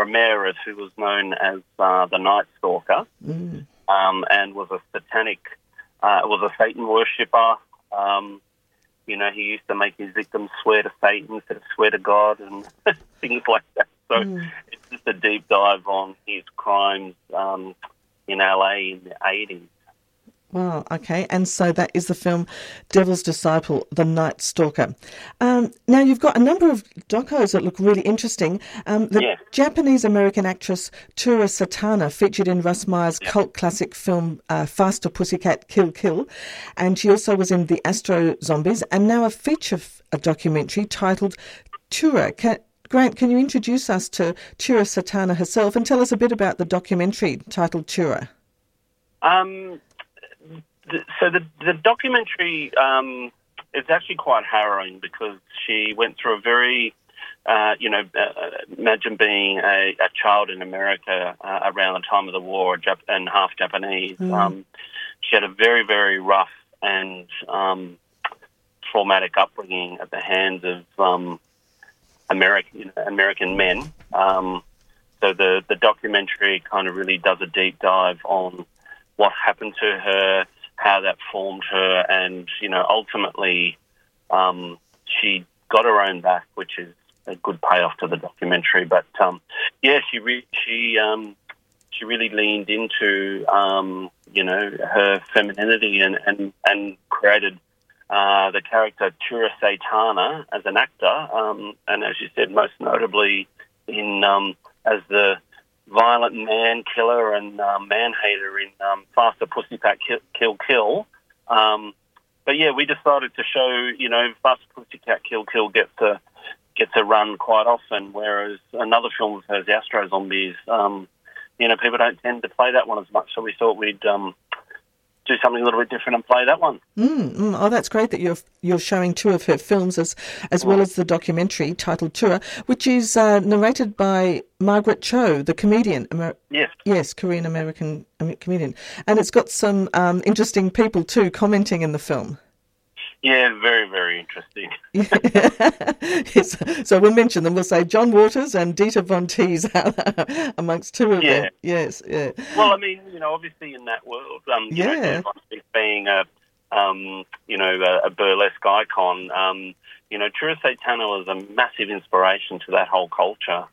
Ramirez, who was known as the Night Stalker, and was a Satan worshipper. He used to make his victims swear to Satan instead of swear to God and things like that. So it's just a deep dive on his crimes in LA in the 80s. Wow, okay. And so that is the film Devil's Disciple, The Night Stalker. Now, you've got a number of docos that look really interesting. The Japanese-American actress Tura Satana featured in Russ Meyer's cult classic film Faster Pussycat Kill Kill, and she also was in The Astro Zombies, and now a documentary titled Tura. Grant, can you introduce us to Tura Satana herself and tell us a bit about the documentary titled Tura? So the documentary is actually quite harrowing because she went through a very, imagine being a child in America around the time of the war and half Japanese. She had a very, very rough and traumatic upbringing at the hands of American men. So the documentary kind of really does a deep dive on what happened to her, how that formed her, and ultimately she got her own back, which is a good payoff to the documentary. But she really leaned into her femininity and created the character Tura Satana as an actor, and as you said, most notably in as the violent man killer and man hater in Faster Pussycat Kill Kill. But yeah, we decided to show, Faster Pussycat Kill Kill gets a run quite often, whereas another film of hers, The Astro Zombies, people don't tend to play that one as much, so we thought we'd do something a little bit different and play that one. Oh, that's great that you're showing two of her films as well as the documentary titled Tura, which is narrated by Margaret Cho, the comedian. Yes, Korean-American comedian. And it's got some interesting people too commenting in the film. Yeah, very, very interesting. Yes. So we'll mention them. We'll say John Waters and Dieter Von Teese amongst two of them. Yes, yeah. Well, I mean, obviously in that world, Dieter Von Teese being a burlesque icon, Tura Satana was a massive inspiration to that whole culture.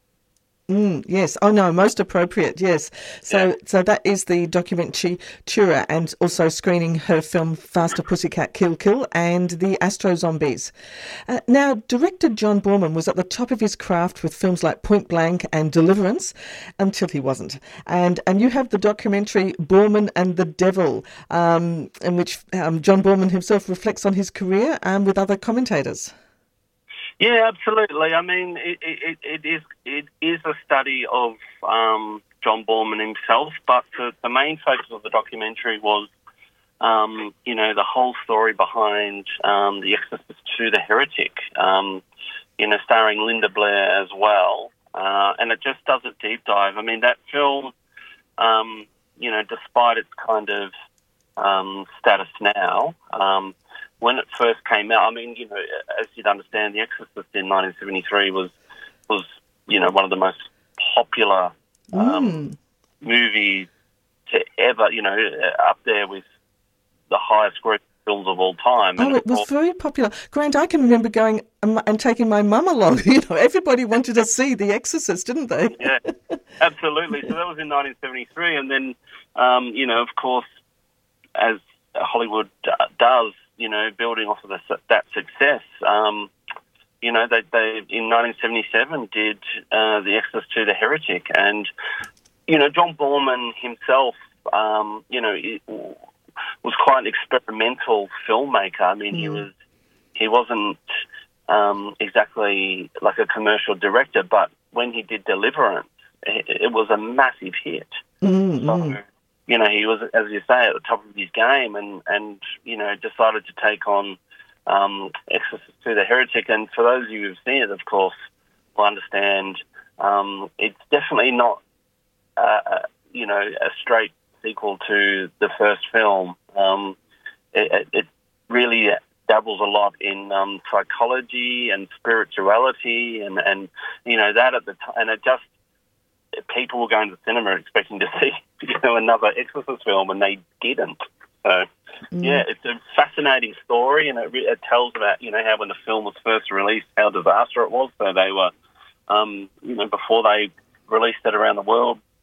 Yes. Oh, no, most appropriate, yes. So that is the documentary Tura, and also screening her film Faster Pussycat Kill Kill and The Astro Zombies. Now, director John Boorman was at the top of his craft with films like Point Blank and Deliverance, until he wasn't. And you have the documentary Boorman and the Devil, in which John Boorman himself reflects on his career with other commentators. Yeah, absolutely. I mean, it is a study of John Boorman himself, but the main focus of the documentary was, the whole story behind The Exorcist II: The Heretic, starring Linda Blair as well, and it just does a deep dive. I mean, that film, despite its kind of status now, when it first came out, I mean, as you'd understand, The Exorcist in 1973 was one of the most popular movies to ever, up there with the highest grossing films of all time. Oh, it was very popular. Grant, I can remember going and taking my mum along. Everybody wanted to see The Exorcist, didn't they? Yeah, absolutely. So that was in 1973, and then, of course, as Hollywood does, building off of that success, they in 1977 did The Exorcist II: The Heretic, and John Boorman himself, was quite an experimental filmmaker. I mean, he wasn't exactly like a commercial director, but when he did Deliverance, it was a massive hit. So, he was, as you say, at the top of his game, and decided to take on Exorcist II: The Heretic. And for those of you who've seen it, of course, will understand it's definitely not, a straight sequel to the first film. It really dabbles a lot in psychology and spirituality, and that at the time, and it just people were going to the cinema expecting to see, another Exorcist film, and they didn't. So, it's a fascinating story, and it tells about, how when the film was first released, how disaster it was. So they were, before they released it around the world,